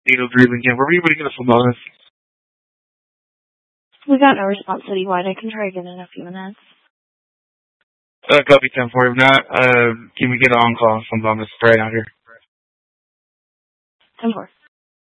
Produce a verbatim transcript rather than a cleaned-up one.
eight oh three Lincoln. Where were you able to get us from bonus? We got no response citywide. I can try again in a few minutes. Uh, copy ten four. If not, uh, can we get an on-call from bonus right out here? ten four.